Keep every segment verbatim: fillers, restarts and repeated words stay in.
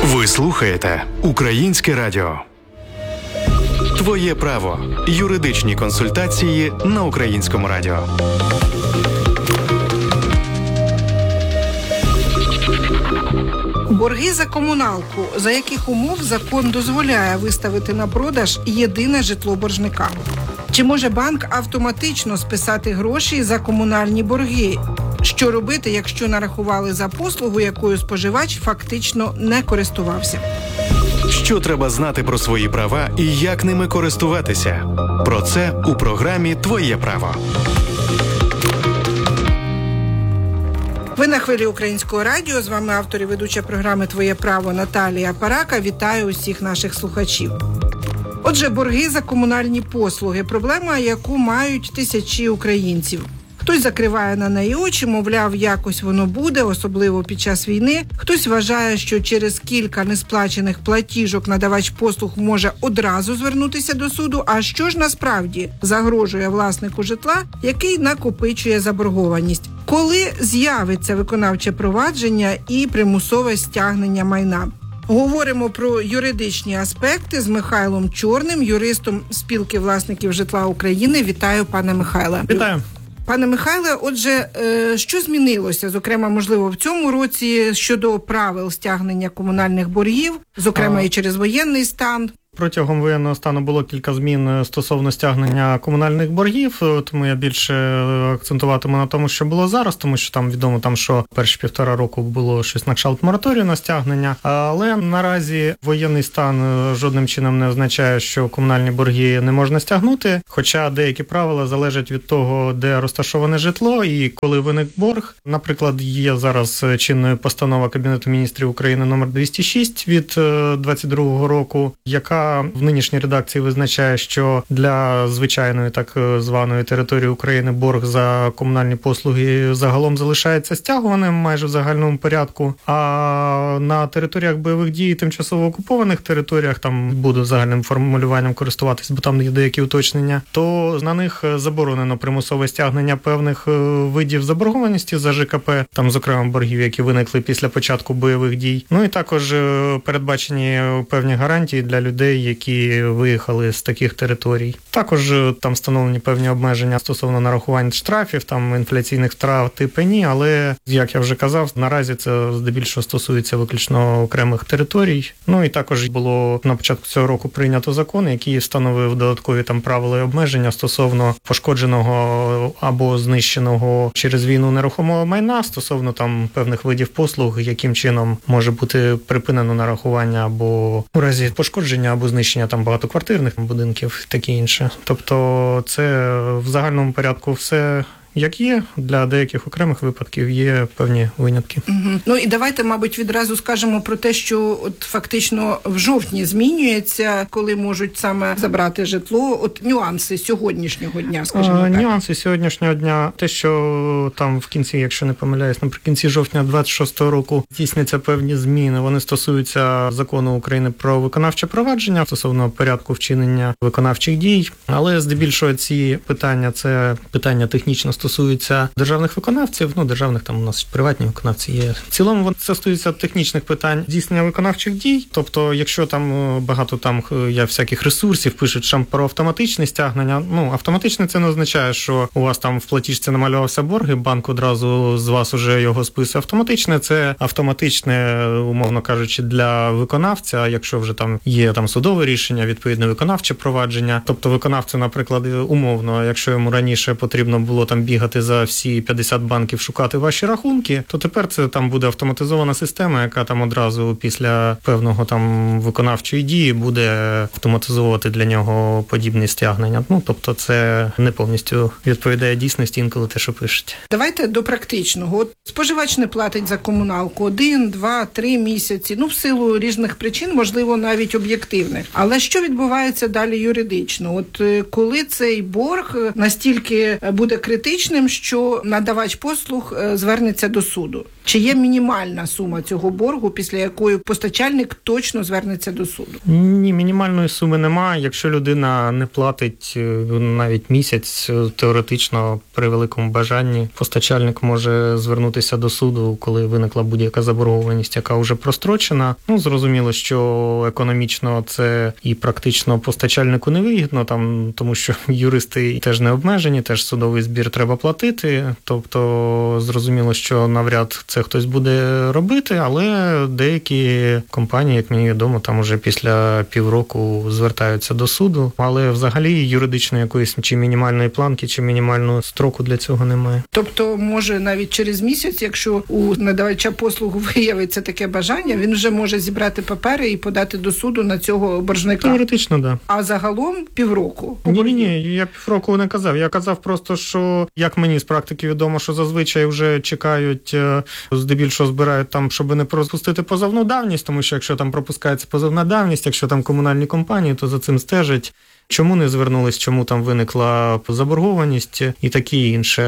Ви слухаєте Українське радіо. Твоє право. Юридичні консультації на Українському радіо. Борги за комуналку. За яких умов закон дозволяє виставити на продаж єдине житло боржника? Чи може банк автоматично списати гроші за комунальні борги? Що робити, якщо нарахували за послугу, якою споживач фактично не користувався? Що треба знати про свої права і як ними користуватися? Про це у програмі «Твоє право». Ви на хвилі Українського радіо. З вами автор і ведуча програми «Твоє право» Наталія Парака. Вітаю усіх наших слухачів. Отже, борги за комунальні послуги – проблема, яку мають тисячі українців. Хтось закриває на неї очі, мовляв, якось воно буде, особливо під час війни. Хтось вважає, що через кілька несплачених платіжок надавач послуг може одразу звернутися до суду. А що ж насправді загрожує власнику житла, який накопичує заборгованість? Коли з'явиться виконавче провадження і примусове стягнення майна? Говоримо про юридичні аспекти з Михайлом Чорним, юристом Спілки власників житла України. Вітаю, пане Михайле. Вітаю. Пане Михайле, отже, що змінилося, зокрема, можливо, в цьому році щодо правил стягнення комунальних боргів, зокрема, а... і через воєнний стан? Протягом воєнного стану було кілька змін стосовно стягнення комунальних боргів, тому я більше акцентуватиму на тому, що було зараз, тому що там відомо, там, що перші півтора року було щось на кшталт мораторію на стягнення, але наразі воєнний стан жодним чином не означає, що комунальні борги не можна стягнути, хоча деякі правила залежать від того, де розташоване житло і коли виник борг. Наприклад, є зараз чинною постанова Кабінету міністрів України номер двісті шість від двадцять другого року, яка в нинішній редакції визначає, що для звичайної так званої території України борг за комунальні послуги загалом залишається стягуваним майже в загальному порядку, а на територіях бойових дій, тимчасово окупованих територіях, там буду загальним формулюванням користуватись, бо там є деякі уточнення, то на них заборонено примусове стягнення певних видів заборгованості за ЖКП, там, зокрема, боргів, які виникли після початку бойових дій. Ну і також передбачені певні гарантії для людей, які виїхали з таких територій. Також там встановлені певні обмеження стосовно нарахувань штрафів, там інфляційних втрат і пені, але, як я вже казав, наразі це здебільшого стосується виключно окремих територій. Ну і також було на початку цього року прийнято закон, який встановив додаткові там правила і обмеження стосовно пошкодженого або знищеного через війну нерухомого майна, стосовно там певних видів послуг, яким чином може бути припинено нарахування або у разі пошкодження або знищення там багатоквартирних будинків і таке інше. Тобто це в загальному порядку все як є, для деяких окремих випадків є певні винятки. Угу. Ну і давайте, мабуть, відразу скажемо про те, що от фактично в жовтні змінюється, коли можуть саме забрати житло. От нюанси сьогоднішнього дня, скажімо а, так. Нюанси сьогоднішнього дня, те, що там в кінці, якщо не помиляюсь, наприкінці жовтня двадцять шостого року здійсняться певні зміни. Вони стосуються Закону України про виконавче провадження стосовно порядку вчинення виконавчих дій. Але здебільшого ці питання, це питання технічно стосуються державних виконавців, ну, державних там у нас приватні виконавці є. В цілому це стосується технічних питань здійснення виконавчих дій. Тобто, якщо там багато там є всяких ресурсів, пишуть що про автоматичне стягнення, ну, автоматичне це не означає, що у вас там в платіжці намалювався борг, і банк одразу з вас уже його списує. Автоматичне це автоматичне, умовно кажучи, для виконавця, якщо вже там є там судове рішення, відповідне виконавче провадження. Тобто виконавцю, наприклад, умовно, якщо йому раніше потрібно було там бігати за всі п'ятдесят банків, шукати ваші рахунки, то тепер це там буде автоматизована система, яка там одразу після певного там виконавчої дії буде автоматизовувати для нього подібні стягнення. Ну, тобто це не повністю відповідає дійсності інколи те, що пишуть. Давайте до практичного. От споживач не платить за комуналку один, два, три місяці, ну, в силу різних причин, можливо, навіть об'єктивних. Але що відбувається далі юридично? От коли цей борг настільки буде критичним, що надавач послуг звернеться до суду? Чи є мінімальна сума цього боргу, після якої постачальник точно звернеться до суду? Ні, мінімальної суми немає. Якщо людина не платить навіть місяць, теоретично при великому бажанні постачальник може звернутися до суду, коли виникла будь-яка заборгованість, яка вже прострочена. Ну, зрозуміло, що економічно це і практично постачальнику не вигідно, там, тому що юристи теж не обмежені, теж судовий збір треба платити. Тобто, зрозуміло, що навряд це хтось буде робити, але деякі компанії, як мені відомо, там уже після півроку звертаються до суду. Але взагалі юридичної якоїсь чи мінімальної планки, чи мінімального строку для цього немає. Тобто, може навіть через місяць, якщо у надавача послугу виявиться таке бажання, він вже може зібрати папери і подати до суду на цього боржника? Теоретично, да. А загалом півроку? Ні-ні-ні, я півроку не казав. Я казав просто, що, як мені з практики відомо, що зазвичай вже чекають, здебільшого збирають там, щоб не пропустити позовну давність, тому що якщо там пропускається позовна давність, якщо там комунальні компанії, то за цим стежать. Чому не звернулись, чому там виникла заборгованість і таке інше.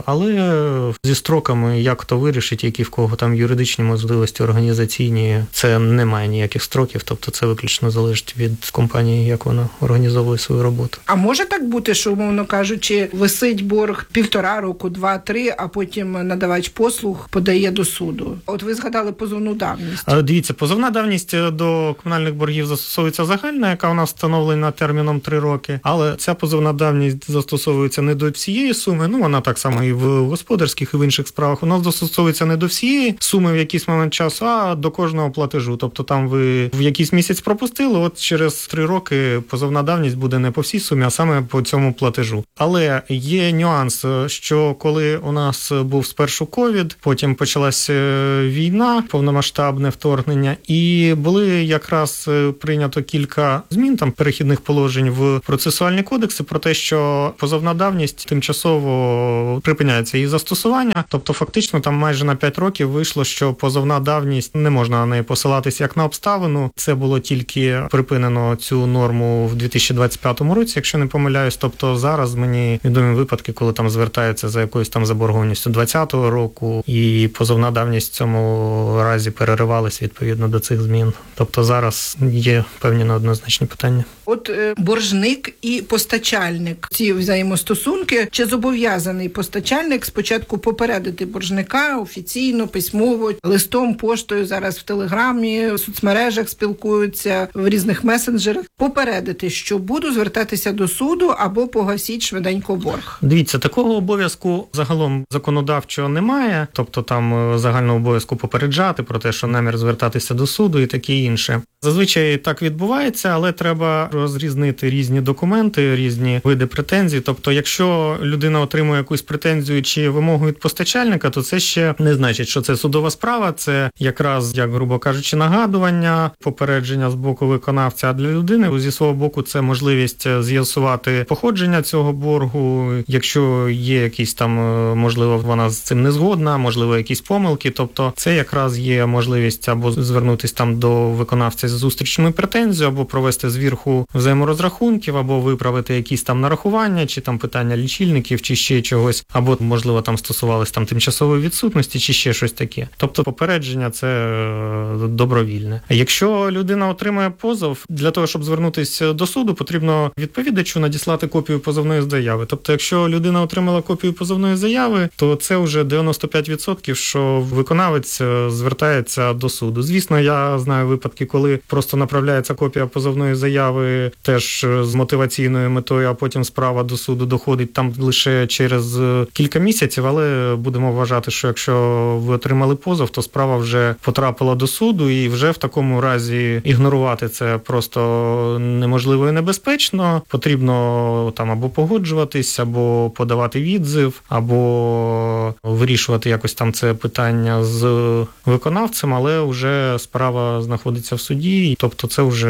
Але зі строками, як то вирішить, які в кого там юридичні можливості, організаційні, це немає ніяких строків, тобто це виключно залежить від компанії, як вона організовує свою роботу. А може так бути, що, умовно кажучи, висить борг півтора року, два-три, а потім надавач послуг подає до суду? От ви згадали позовну давність. А, дивіться, позовна давність до комунальних боргів застосовується загальна, яка у нас встановлена терміном три роки, але ця позовна давність застосовується не до всієї суми, ну вона так само і в господарських, і в інших справах, вона застосовується не до всієї суми в якийсь момент часу, а до кожного платежу. Тобто там ви в якийсь місяць пропустили, от через три роки позовна давність буде не по всій сумі, а саме по цьому платежу. Але є нюанс, що коли у нас був спершу ковід, потім почалася війна, повномасштабне вторгнення, і були якраз прийнято кілька змін, там перехідних положень в процесуальні кодекси про те, що позовна давність тимчасово припиняється її застосування. Тобто фактично там майже на п'ять років вийшло, що позовна давність, не можна на неї посилатися як на обставину. Це було тільки припинено цю норму в дві тисячі двадцять п'ятому році, якщо не помиляюсь. Тобто зараз мені відомі випадки, коли там звертаються за якоюсь там заборгованістю двадцятого року, і позовна давність в цьому разі переривалась відповідно до цих змін. Тобто зараз є певні неоднозначні питання. От е, боржник і постачальник, ці взаємостосунки, чи зобов'язаний постачальник спочатку попередити боржника офіційно, письмово, листом, поштою, зараз в Телеграмі, в соцмережах спілкуються, в різних месенджерах, попередити, що буду звертатися до суду або погасіть швиденько борг? Дивіться, такого обов'язку загалом законодавчого немає, тобто там загального обов'язку попереджати про те, що намір звертатися до суду і таке інше. Зазвичай так відбувається, але треба розрізнити різні документи, різні види претензій. Тобто, якщо людина отримує якусь претензію чи вимогу від постачальника, то це ще не значить, що це судова справа, це якраз, як грубо кажучи, нагадування, попередження з боку виконавця. А для людини зі свого боку це можливість з'ясувати походження цього боргу, якщо є якісь там, можливо, вона з цим не згодна, можливо, якісь помилки. Тобто, це якраз є можливість або звернутися там до виконавця з зустрічною претензією, або провести звірку взаєморозрахунків, або виправити якісь там нарахування, чи там питання лічильників, чи ще чогось, або, можливо, там стосувалось там тимчасової відсутності, чи ще щось таке. Тобто попередження – це добровільне. А якщо людина отримує позов, для того, щоб звернутися до суду, потрібно відповідачу надіслати копію позовної заяви. Тобто, якщо людина отримала копію позовної заяви, то це вже дев'яносто п'ять відсотків, що виконавець звертається до суду. Звісно, я знаю випадки, коли просто направляється копія позовної заяви теж з мотиваційною метою, а потім справа до суду доходить там лише через кілька місяців, але будемо вважати, що якщо ви отримали позов, то справа вже потрапила до суду, і вже в такому разі ігнорувати це просто неможливо і небезпечно. Потрібно там або погоджуватись, або подавати відзив, або вирішувати якось там це питання з виконавцем, але вже справа знаходиться в суді, тобто це вже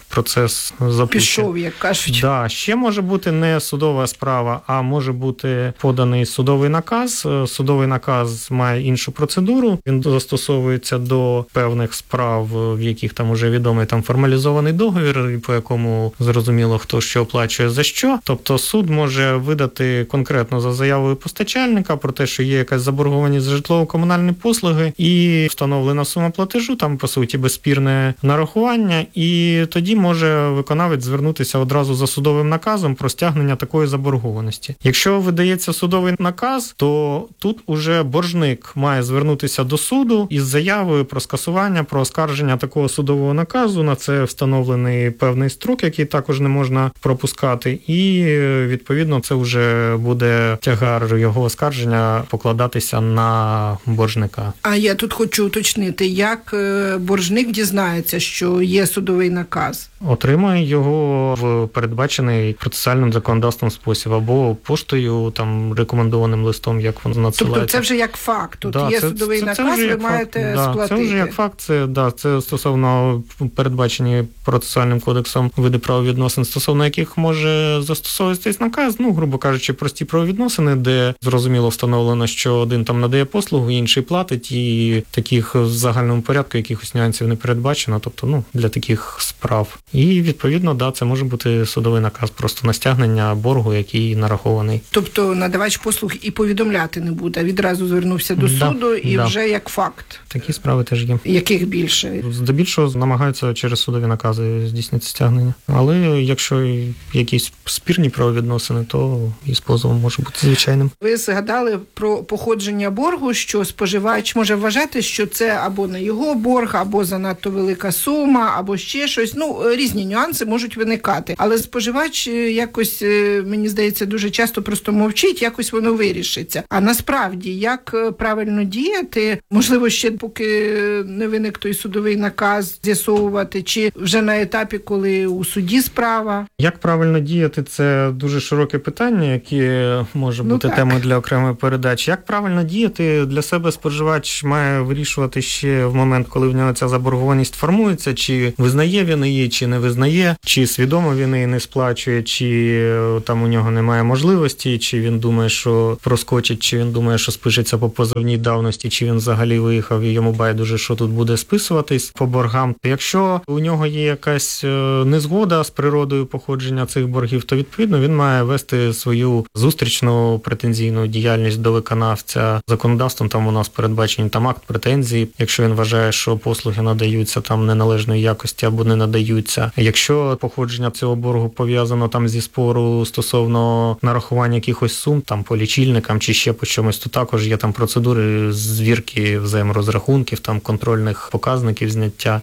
процес запущений. Пішов, як кажуть. Да, ще може бути не судова справа, а може бути поданий судовий наказ. Судовий наказ має іншу процедуру. Він застосовується до певних справ, в яких там уже відомий там формалізований договір, по якому зрозуміло, хто що оплачує за що. Тобто суд може видати конкретно за заявою постачальника про те, що є якась заборгованість за житлово-комунальні послуги і встановлена сума платежу, там по суті безспірне нарахування, і тоді може виконавець звернутися одразу за судовим наказом про стягнення такої заборгованості. Якщо видається судовий наказ, то тут уже боржник має звернутися до суду із заявою про скасування, про оскарження такого судового наказу. На це встановлений певний строк, який також не можна пропускати, і відповідно це вже буде тягар його оскарження покладатися на боржника. А я тут хочу уточнити, як боржник дізнається, що є судовий наказ? Отримає його в передбачений процесуальним законодавством спосіб, або поштою, там, рекомендованим листом, як він надсилається. Тобто це вже як факт. Тут да, є це, судовий це, наказ, це ви як маєте факт. Да, сплатити. це вже як факт, це, да, це стосовно передбачені процесуальним кодексом види правовідносин, стосовно яких може застосовуватись наказ, ну, грубо кажучи, прості правовідносини, де зрозуміло встановлено, що один там надає послугу, інший платить, і таких в загальному порядку якихось нюансів не передбачено, тобто, ну, для таких справ. І, відповідно, да, це може бути судовий наказ просто на стягнення боргу, який нарахований. Тобто надавач послуг і повідомляти не буде, відразу звернувся до да, суду і да. вже як факт. Такі справи теж є. Яких більше? Здебільшого намагаються через судові накази здійснити стягнення. Але якщо якісь спірні правовідносини, то і з позовом може бути звичайним. Ви згадали про походження боргу, що споживач може вважати, що це або не його борг, або занадто велика сума, або ще щось. Ну, різні нюанси можуть виникати. Але споживач якось, мені здається, дуже часто просто мовчить, якось воно вирішиться. А насправді, як правильно діяти, можливо, ще поки не виник той судовий наказ, з'ясовувати, чи вже на етапі, коли у суді справа? Як правильно діяти, це дуже широке питання, яке може бути ну, темою для окремої передачі. Як правильно діяти, для себе споживач має вирішувати ще в момент, коли в нього ця заборгованість формується, чи визнає він її, чи не визнає, чи свідомо він її не сплачує, чи там у нього немає можливості, чи він думає, що проскочить, чи він думає, що спишеться по позовній давності, чи він взагалі виїхав і йому байдуже, що тут буде списуватись по боргам. Якщо у нього є якась незгода з природою походження цих боргів, то відповідно він має вести свою зустрічну претензійну діяльність до виконавця. Законодавством там у нас передбачені там акт претензії, якщо він вважає, що послуги надаються там неналежної якості або не надаються. Якщо походження цього боргу пов'язано там зі спору стосовно нарахування якихось сум там по лічильникам чи ще по чомусь, то також є там процедури звірки взаєморозрахунків, там контрольних показників зняття,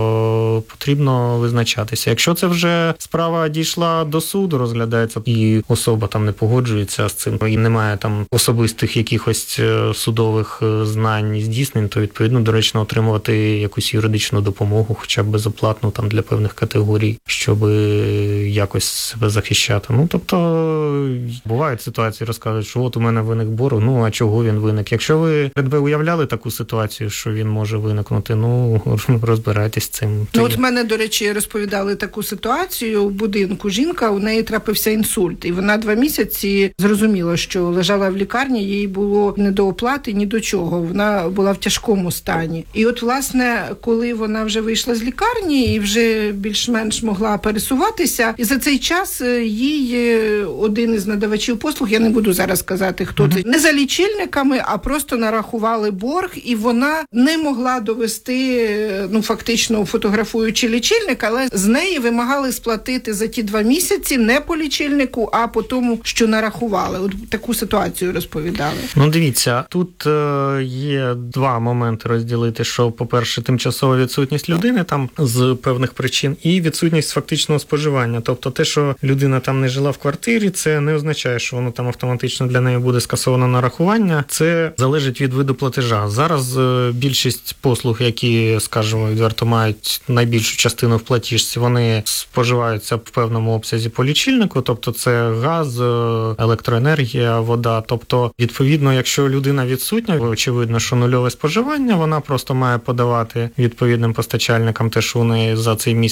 то потрібно визначатися. Якщо це вже справа дійшла до суду, розглядається, і особа там не погоджується з цим, і немає там особистих якихось судових знань і здійснень, то відповідно доречно отримувати якусь юридичну допомогу, хоча б безоплатну там для певних категорій, щоб якось себе захищати. Ну, тобто, бувають ситуації, розказують, що от у мене виник борг, ну, а чого він виник? Якщо ви перед уявляли таку ситуацію, що він може виникнути, ну, розбирайтесь з цим. Ну, от мене, до речі, розповідали таку ситуацію в будинку. Жінка, у неї трапився інсульт, і вона два місяці зрозуміла, що лежала в лікарні, їй було не до оплати, ні до чого. Вона була в тяжкому стані. І от, власне, коли вона вже вийшла з лікарні і вже більш-менш могла пересуватися, і за цей час їй один із надавачів послуг, я не буду зараз казати, хто mm-hmm. це, не за лічильниками, а просто нарахували борг, і вона не могла довести, ну, фактично фотографуючи лічильник, але з неї вимагали сплатити за ті два місяці не по лічильнику, а по тому, що нарахували. От таку ситуацію розповідали. Ну, дивіться, тут е, є два моменти розділити, що, по-перше, тимчасова відсутність людини там з певних причин і відсутність фактичного споживання. Тобто те, що людина там не жила в квартирі, це не означає, що воно там автоматично для неї буде скасовано нарахування. Це залежить від виду платежа. Зараз е, більшість послуг, які, скажімо, відверто мають найбільшу частину в платіжці, вони споживаються в певному обсязі по лічильнику, тобто це газ, електроенергія, вода. Тобто, відповідно, якщо людина відсутня, очевидно, що нульове споживання, вона просто має подавати відповідним постачальникам те, що у неї за цей місяць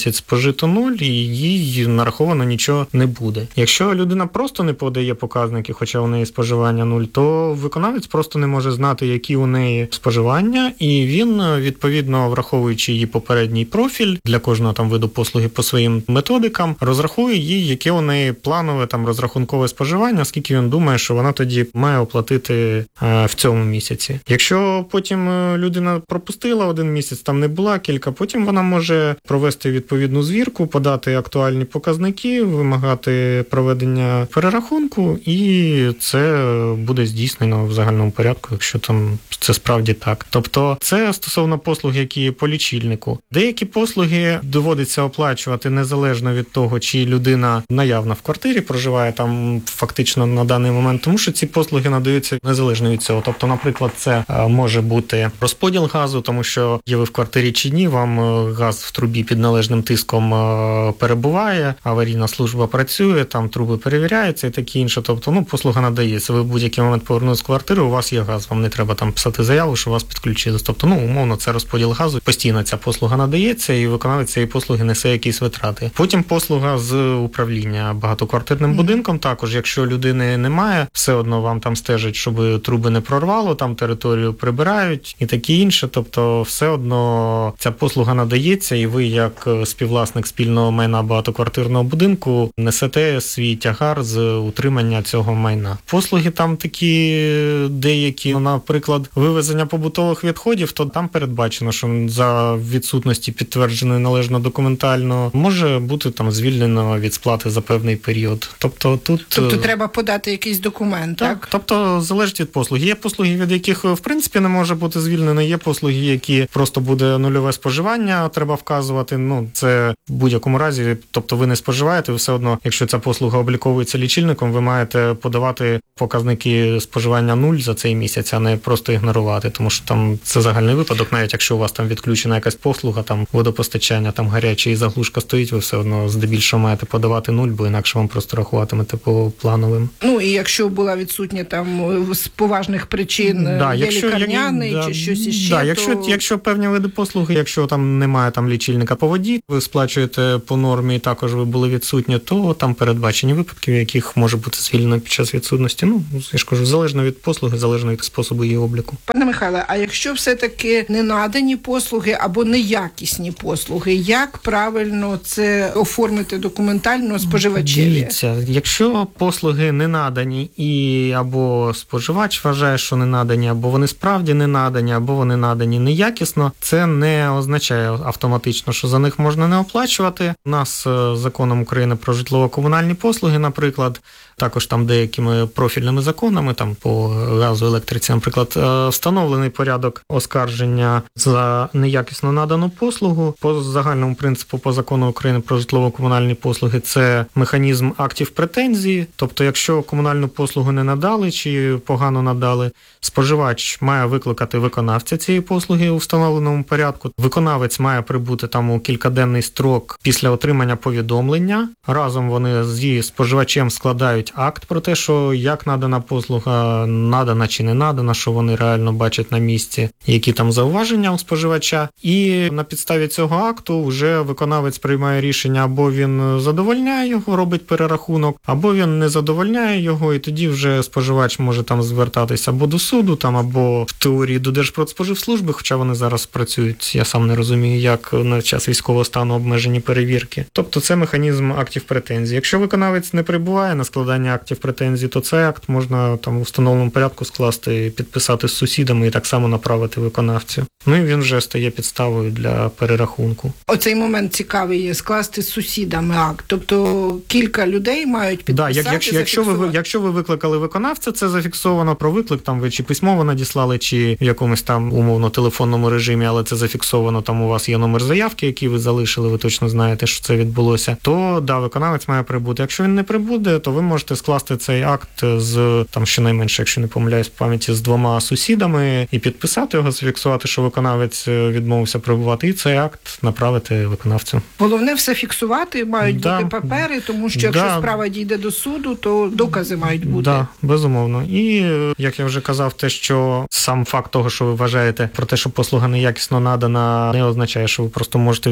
місяць спожито нуль, і їй нараховано нічого не буде. Якщо людина просто не подає показники, хоча у неї споживання нуль, то виконавець просто не може знати, які у неї споживання, і він, відповідно, враховуючи її попередній профіль для кожного там виду послуги по своїм методикам, розрахує їй, яке у неї планове там розрахункове споживання, скільки він думає, що вона тоді має оплатити е, в цьому місяці. Якщо потім людина пропустила один місяць, там не була кілька, потім вона може провести відповідну звірку, подати актуальні показники, вимагати проведення перерахунку, і це буде здійснено в загальному порядку, якщо там це справді так. Тобто це стосовно послуг, які є по лічильнику. Деякі послуги доводиться оплачувати незалежно від того, чи людина наявна в квартирі, проживає там фактично на даний момент, тому що ці послуги надаються незалежно від цього. Тобто, наприклад, це може бути розподіл газу, тому що є ви в квартирі чи ні, вам газ в трубі під належним тиском перебуває, аварійна служба працює, там труби перевіряються і таке інше. Тобто, ну, послуга надається. Ви в будь-який момент повернулись в квартиру, у вас є газ, вам не треба там писати заяву, що вас підключили. Тобто, ну, умовно, це розподіл газу. Постійно ця послуга надається, і виконавець цієї послуги несе якісь витрати. Потім послуга з управління багатоквартирним будинком. Також, якщо людини немає, все одно вам там стежать, щоб труби не прорвало, там територію прибирають і таке інше. Тобто, все одно ця послуга надається, і ви, як співвласник спільного майна багатоквартирного будинку, несете свій тягар з утримання цього майна. Послуги там такі деякі, наприклад, вивезення побутових відходів, то там передбачено, що за відсутності підтвердженої належно документально може бути там звільнено від сплати за певний період. Тобто тут тобто треба подати якийсь документ, так? так? Тобто залежить від послуги. Є послуги, від яких в принципі не може бути звільнено, є послуги, які просто буде нульове споживання, треба вказувати. Ну, це в будь-якому разі, тобто ви не споживаєте, ви все одно, якщо ця послуга обліковується лічильником, ви маєте подавати показники споживання нуль за цей місяць, а не просто ігнорувати, тому що там це загальний випадок, навіть якщо у вас там відключена якась послуга, там водопостачання, там гаряча і заглушка стоїть, ви все одно здебільшого маєте подавати нуль, бо інакше вам просто рахуватимете по плановим. Ну, і якщо була відсутня там з поважних причин, да, є якщо, лікарняний як, чи да, щось іще, да, то... якщо, якщо певні види послуги, якщо там немає там лічильника по воді, ви сплачуєте по нормі, і також ви були відсутні, то там передбачені випадки, в яких може бути звільнено під час відсутності. Ну, я ж кажу, залежно від послуги, залежно від способу її обліку. Пане Михайле, а якщо все-таки не надані послуги або неякісні послуги, як правильно це оформити документально споживачеві? Дивіться, якщо послуги не надані і або споживач вважає, що не надані, або вони справді не надані, або вони надані неякісно, це не означає автоматично, що за них можна не оплачувати. У нас законом України про житлово-комунальні послуги, наприклад, також там деякими профільними законами, там по газу, електриці, наприклад, встановлений порядок оскарження за неякісно надану послугу. По загальному принципу, по закону України про житлово-комунальні послуги, це механізм актів претензії. Тобто, якщо комунальну послугу не надали чи погано надали, споживач має викликати виконавця цієї послуги у встановленому порядку. Виконавець має прибути там у кількаденний строк після отримання повідомлення. Разом вони зі споживачем складають акт про те, що як надана послуга, надана чи не надана, що вони реально бачать на місці, які там зауваження у споживача. І на підставі цього акту вже виконавець приймає рішення, або він задовольняє його, робить перерахунок, або він не задовольняє його, і тоді вже споживач може там звертатися або до суду, там, або в теорії до Держпродспоживслужби, хоча вони зараз працюють, я сам не розумію, як на час військового стану обмежені перевірки. Тобто це механізм актів претензій. Якщо виконавець не прибуває на складання актів претензій, то цей акт можна там у встановленому порядку скласти, підписати з сусідами і так само направити виконавцю. Ну і він вже стає підставою для перерахунку. Оцей момент цікавий є, скласти з сусідами акт. Тобто кілька людей мають підписати, да, як, якщо, якщо, ви, якщо ви викликали виконавця, це зафіксовано про виклик, там ви чи письмово надіслали, чи в якомусь там умовно телефонному режимі, але це зафіксовано, там у вас є номер заявки, який ви залишили, ви точно знаєте, що це відбулося, то да, виконавець має прибути. Якщо він не прибуде, то ви можете скласти цей акт з, там щонайменше, якщо не помиляюсь в пам'яті, з двома сусідами і підписати його, зафіксувати, що виконавець відмовився прибувати, і цей акт направити виконавцю. Головне все фіксувати, мають да. бути папери, тому що якщо да. справа дійде до суду, то докази мають бути. Так, да, безумовно. І, як я вже казав, те, що сам факт того, що ви вважаєте про те, що послуга неякісно надана, не означає, що ви просто можете взяти за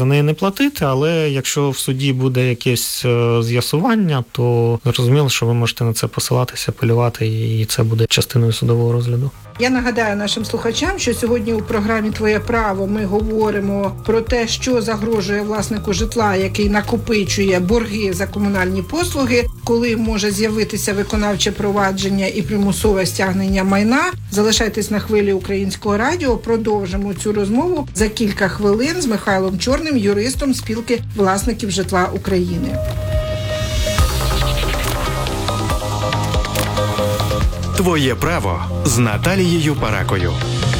неї не платити, але якщо в суді буде якесь з'ясування, то зрозуміло, що ви можете на це посилатися, апелювати, і це буде частиною судового розгляду. Я нагадаю нашим слухачам, що сьогодні у програмі «Твоє право» ми говоримо про те, що загрожує власнику житла, який накопичує борги за комунальні послуги, коли може з'явитися виконавче провадження і примусове стягнення майна. Залишайтесь на хвилі Українського радіо. Продовжимо цю розмову за кілька хвилин з Михайлом Чорним, юристом Спілки власників житла України. Твоє право з Наталією Паракою.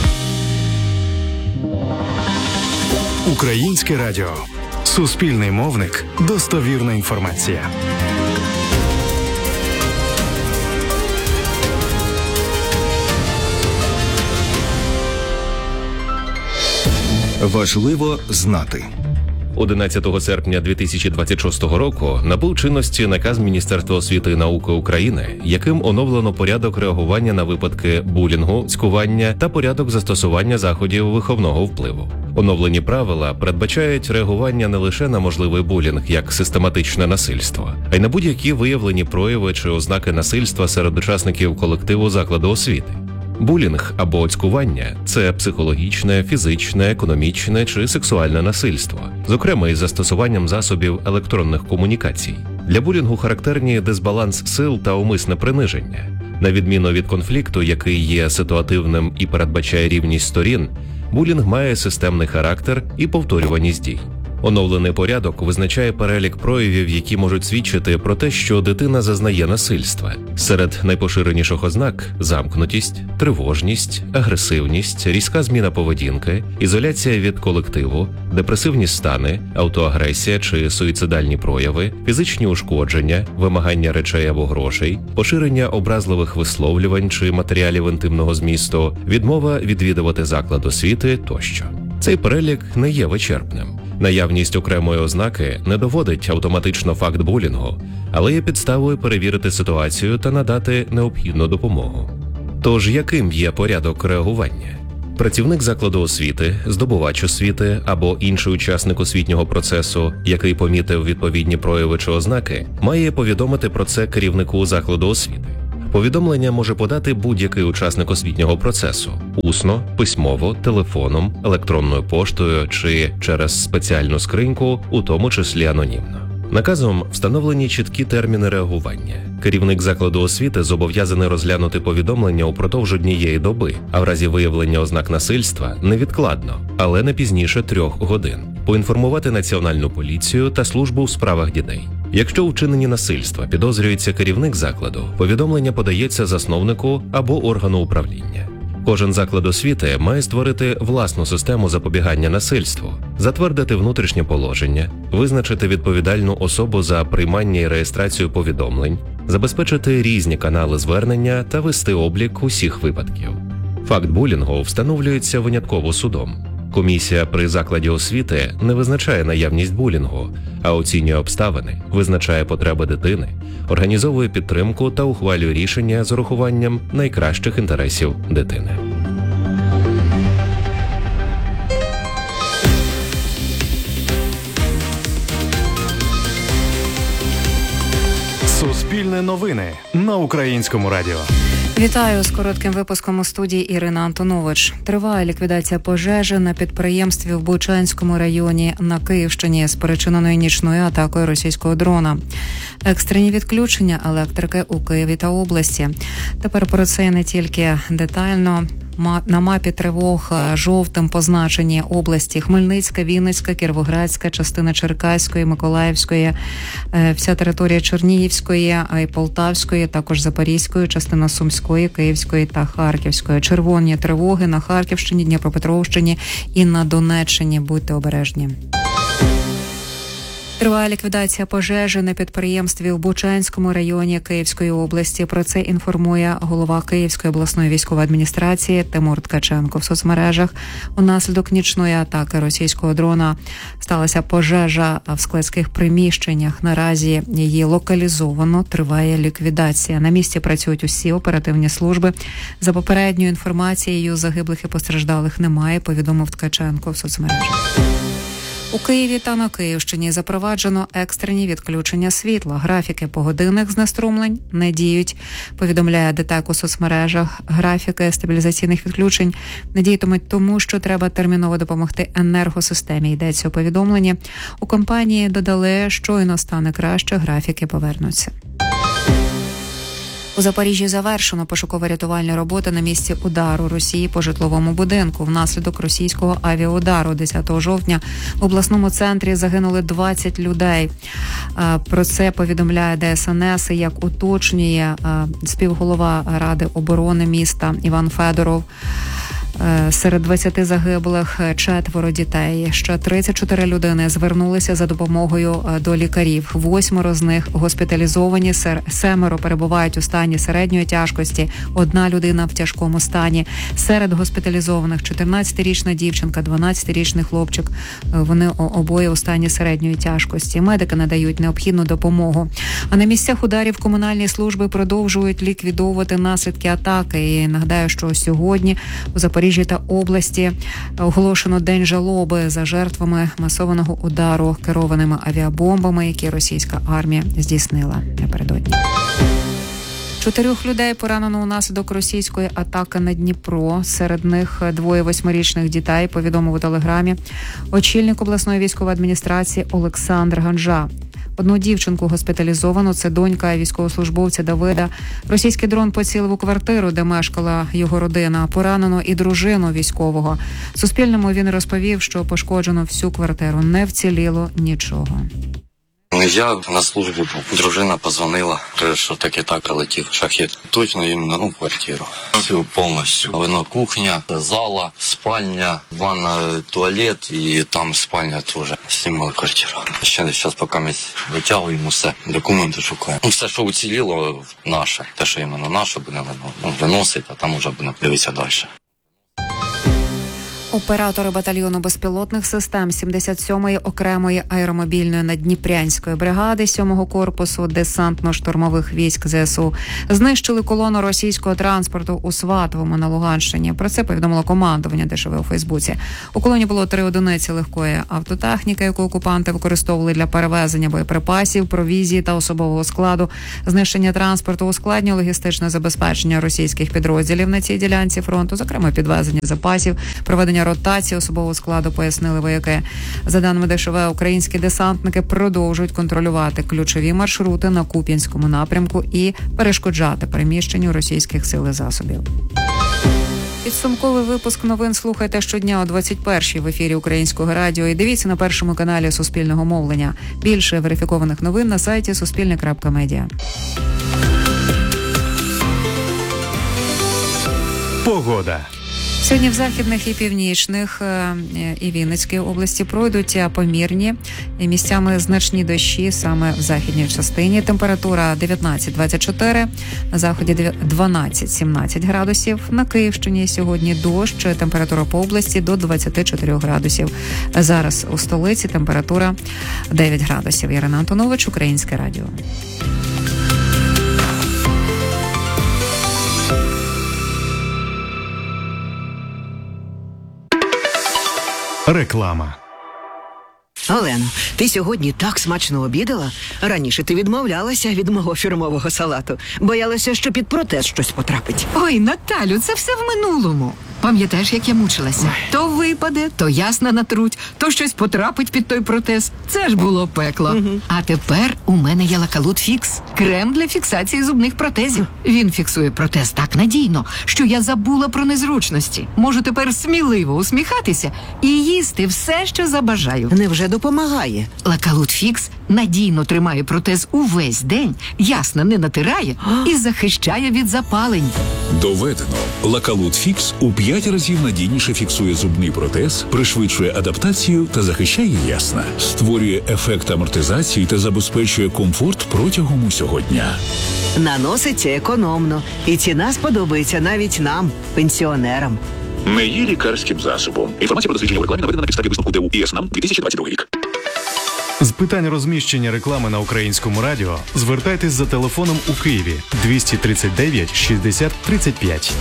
Українське радіо. Суспільний мовник. Достовірна інформація. Важливо знати. одинадцятого серпня дві тисячі двадцять шостого року набув чинності наказ Міністерства освіти і науки України, яким оновлено порядок реагування на випадки булінгу, цькування та порядок застосування заходів виховного впливу. Оновлені правила передбачають реагування не лише на можливий булінг як систематичне насильство, а й на будь-які виявлені прояви чи ознаки насильства серед учасників колективу закладу освіти. Булінг або цькування – це психологічне, фізичне, економічне чи сексуальне насильство, зокрема із застосуванням засобів електронних комунікацій. Для булінгу характерні дисбаланс сил та умисне приниження. На відміну від конфлікту, який є ситуативним і передбачає рівність сторін, булінг має системний характер і повторюваність дій. Оновлений порядок визначає перелік проявів, які можуть свідчити про те, що дитина зазнає насильства. Серед найпоширеніших ознак – замкнутість, тривожність, агресивність, різка зміна поведінки, ізоляція від колективу, депресивні стани, автоагресія чи суїцидальні прояви, фізичні ушкодження, вимагання речей або грошей, поширення образливих висловлювань чи матеріалів інтимного змісту, відмова відвідувати заклад освіти тощо. Цей перелік не є вичерпним. Наявність окремої ознаки не доводить автоматично факт булінгу, але є підставою перевірити ситуацію та надати необхідну допомогу. Тож, яким є порядок реагування? Працівник закладу освіти, здобувач освіти або інший учасник освітнього процесу, який помітив відповідні прояви чи ознаки, має повідомити про це керівнику закладу освіти. Повідомлення може подати будь-який учасник освітнього процесу – усно, письмово, телефоном, електронною поштою чи через спеціальну скриньку, у тому числі анонімно. Наказом встановлені чіткі терміни реагування. Керівник закладу освіти зобов'язаний розглянути повідомлення упродовж однієї доби, а в разі виявлення ознак насильства – невідкладно, але не пізніше трьох годин. Поінформувати Національну поліцію та службу в справах дітей. Якщо у вчиненні насильства підозрюється керівник закладу, повідомлення подається засновнику або органу управління. Кожен заклад освіти має створити власну систему запобігання насильству, затвердити внутрішнє положення, визначити відповідальну особу за приймання і реєстрацію повідомлень, забезпечити різні канали звернення та вести облік усіх випадків. Факт булінгу встановлюється винятково судом. Комісія при закладі освіти не визначає наявність булінгу, а оцінює обставини, визначає потреби дитини, організовує підтримку та ухвалює рішення з урахуванням найкращих інтересів дитини. Суспільне новини на Українському радіо. Вітаю з коротким випуском у студії Ірина Антонович. Триває ліквідація пожежі на підприємстві в Бучанському районі на Київщині, спричиненої нічною атакою російського дрона. Екстрені відключення електрики у Києві та області. Тепер про це не тільки детально. На мапі тривог жовтим позначені області: Хмельницька, Вінницька, Кіровоградська, частина Черкаської, Миколаївської, вся територія Чернігівської і Полтавської, також Запорізької, частина Сумської, Київської та Харківської. Червоні тривоги на Харківщині, Дніпропетровщині і на Донеччині. Будьте обережні. Триває ліквідація пожежі на підприємстві в Бучанському районі Київської області. Про це інформує голова Київської обласної військової адміністрації Тимур Ткаченко в соцмережах. Унаслідок нічної атаки російського дрона сталася пожежа в складських приміщеннях. Наразі її локалізовано, триває ліквідація. На місці працюють усі оперативні служби. За попередньою інформацією, загиблих і постраждалих немає, повідомив Ткаченко в соцмережах. У Києві та на Київщині запроваджено екстрені відключення світла. Графіки погодинних знеструмлень не діють, повідомляє ДТЕК у соцмережах. Графіки стабілізаційних відключень не діятимуть тому, що треба терміново допомогти енергосистемі. Йдеться у повідомленні. У компанії додали, щойно стане краще, графіки повернуться. У Запоріжжі завершено пошуково-рятувальні роботи на місці удару Росії по житловому будинку. Внаслідок російського авіаудару десятого жовтня в обласному центрі загинули двадцять людей. Про це повідомляє ДСНС, як уточнює співголова Ради оборони міста Іван Федоров. Серед двадцяти загиблих четверо дітей. Ще тридцять чотири людини звернулися за допомогою до лікарів. Восьмеро з них госпіталізовані, семеро перебувають у стані середньої тяжкості, одна людина в тяжкому стані. Серед госпіталізованих чотирнадцятирічна дівчинка, дванадцятирічний хлопчик. Вони обоє у стані середньої тяжкості. Медики надають необхідну допомогу. А на місцях ударів комунальні служби продовжують ліквідовувати наслідки атаки. І нагадаю, що сьогодні у Запоріжжі та області оголошено День жалоби за жертвами масованого удару керованими авіабомбами, які російська армія здійснила напередодні. Чотирьох людей поранено унаслідок російської атаки на Дніпро. Серед них двоє восьмирічних дітей, повідомив у телеграмі очільник обласної військової адміністрації Олександр Ганжа. Одну дівчинку госпіталізовано, це донька військовослужбовця Давида. Російський дрон поцілив у квартиру, де мешкала його родина. Поранено і дружину військового. Суспільному він розповів, що пошкоджено всю квартиру. Не вціліло нічого. Я на службі був. Дружина позвонила, що так і так прилетів шахет. Точно іменно, ну, квартиру. Все повністю. Воно кухня, зала, спальня, ванна, туалет і там спальня теж. Знімали квартиру. Ще зараз поки ми витягуємо все, документи шукаємо. Все, що уціліло, наше. Те, що іменно наше, будемо ну, виносити, а там вже будемо дивитися далі. Оператори батальйону безпілотних систем сімдесят сьомої окремої аеромобільної наддніпрянської бригади сьомого корпусу десантно-штурмових військ ЗСУ знищили колону російського транспорту у Сватовому на Луганщині. Про це повідомило командування ДШВ у Фейсбуці. У колоні було три одиниці легкої автотехніки, яку окупанти використовували для перевезення боєприпасів, провізії та особового складу. Знищення транспорту ускладнює логістичне забезпечення російських підрозділів на цій ділянці фронту, зокрема підвезення запасів, проведення ротації особового складу, пояснили вояки. За даними ДШВ, українські десантники продовжують контролювати ключові маршрути на Куп'янському напрямку і перешкоджати переміщенню російських сил і засобів. Підсумковий випуск новин слухайте щодня о двадцять першій в ефірі Українського радіо і дивіться на Першому каналі Суспільного мовлення. Більше верифікованих новин на сайті суспільне крапка медіа. Погода. Сьогодні в західних і північних і Вінницькій області пройдуть помірні і місцями значні дощі саме в західній частині. Температура дев'ятнадцять двадцять чотири, на заході дванадцять сімнадцять градусів. На Київщині сьогодні дощ, температура по області до двадцять чотири градусів. Зараз у столиці температура дев'ять градусів. Ірина Антонович, Українське радіо. Реклама. Олено, ти сьогодні так смачно обідала? Раніше ти відмовлялася від мого фірмового салату. Боялася, що під протез щось потрапить. Ой, Наталю, це все в минулому. Пам'ятаєш, як я мучилася? Ой. То випаде, то ясно натруть, то щось потрапить під той протез. Це ж було пекло. Угу. А тепер у мене є Лакалут Фікс. Крем для фіксації зубних протезів. Він фіксує протез так надійно, що я забула про незручності. Можу тепер сміливо усміхатися і їсти все, що забажаю. Невже допомагає? Лакалут Фікс надійно тримає протез увесь день, ясно не натирає і захищає від запалень. Доведено. Лакалут Фікс у п'ять разів надійніше фіксує зубний протез, пришвидшує адаптацію та захищає ясна. Створює ефект амортизації та забезпечує комфорт протягом усього дня. Наноситься економно. І ціна сподобається навіть нам, пенсіонерам. Не є лікарським засобом. Інформація про дослідження в рекламі наведена на підставі висновку ДЕУ і ЕСНАМ дві тисячі двадцять другий рік. З питань розміщення реклами на Українському радіо звертайтесь за телефоном у Києві двісті тридцять дев'ять шістдесят тридцять п'ять.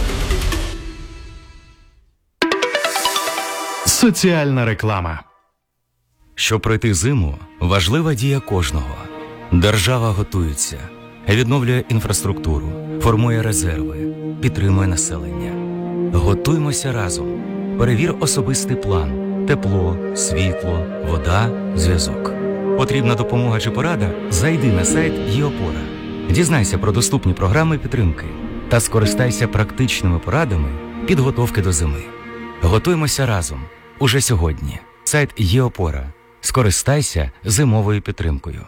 Соціальна реклама. Щоб пройти зиму, важлива дія кожного. Держава готується, відновлює інфраструктуру, формує резерви, підтримує населення. Готуймося разом. Перевір особистий план. Тепло, світло, вода, зв'язок. Потрібна допомога чи порада? Зайди на сайт ЄОпора. Дізнайся про доступні програми підтримки та скористайся практичними порадами підготовки до зими. Готуймося разом. Уже сьогодні. Сайт ЄОпора. Скористайся зимовою підтримкою.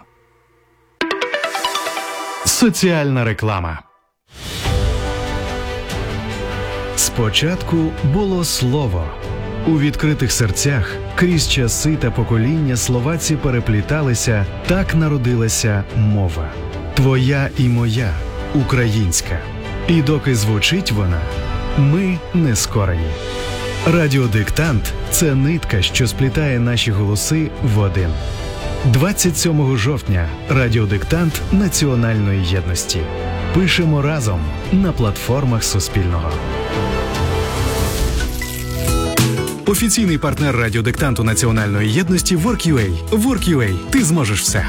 Соціальна реклама. Спочатку було слово. У відкритих серцях крізь часи та покоління словаці перепліталися, так народилася мова. Твоя і моя, українська. І доки звучить вона, ми не скорені. Радіодиктант – це нитка, що сплітає наші голоси в один. двадцять сьомого жовтня радіодиктант національної єдності. Пишемо разом на платформах Суспільного. Офіційний партнер радіодиктанту національної єдності WorkUA. WorkUA. Ти зможеш все.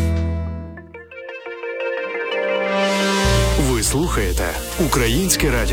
Ви слухаєте Українське радіо.